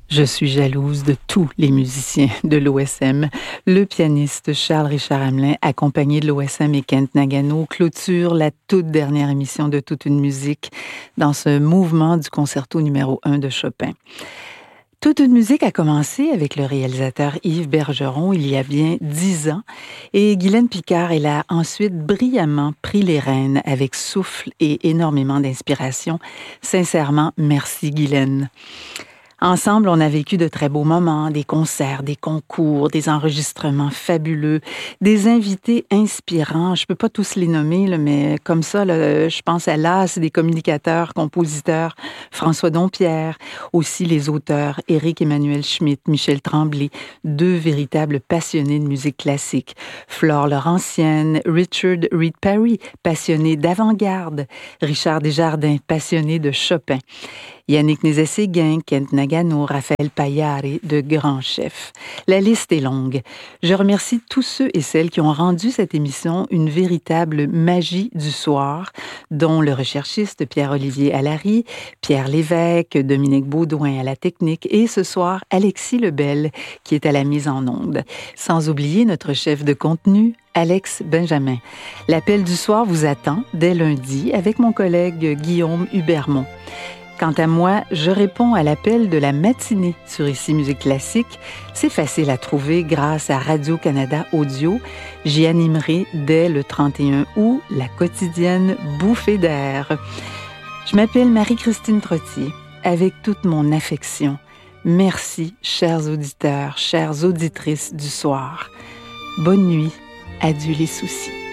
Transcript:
Je suis jalouse de tous les musiciens de l'OSM. Le pianiste Charles-Richard Hamelin, accompagné de l'OSM et Kent Nagano, clôture la toute dernière émission de Toute une musique dans ce mouvement du concerto numéro 1 de Chopin. Toute une musique a commencé avec le réalisateur Yves Bergeron il y a bien 10 ans et Guylaine Picard, elle a ensuite brillamment pris les rênes avec souffle et énormément d'inspiration. Sincèrement, merci Guylaine. Ensemble, on a vécu de très beaux moments, des concerts, des concours, des enregistrements fabuleux, des invités inspirants. Je peux pas tous les nommer, là, mais comme ça, là, je pense à l'as des communicateurs, compositeurs, François Dompierre, aussi les auteurs Éric Emmanuel Schmitt, Michel Tremblay, deux véritables passionnés de musique classique. Flore Laurentienne, Richard Reed Parry, passionné d'avant-garde, Richard Desjardins, passionné de Chopin. Yannick Nézet-Séguin, Kent Nagano, Raphaël Paillard, de grands chefs. La liste est longue. Je remercie tous ceux et celles qui ont rendu cette émission une véritable magie du soir, dont le recherchiste Pierre-Olivier Allary, Pierre Lévesque, Dominique Baudouin à la technique et ce soir Alexis Lebel qui est à la mise en onde. Sans oublier notre chef de contenu, Alex Benjamin. L'appel du soir vous attend dès lundi avec mon collègue Guillaume Hubermont. Quant à moi, je réponds à l'appel de la matinée sur Ici Musique Classique. C'est facile à trouver grâce à Radio-Canada Audio. J'y animerai dès le 31 août la quotidienne Bouffée d'air. Je m'appelle Marie-Christine Trottier. Avec toute mon affection, merci, chers auditeurs, chères auditrices du soir. Bonne nuit, adieu les soucis.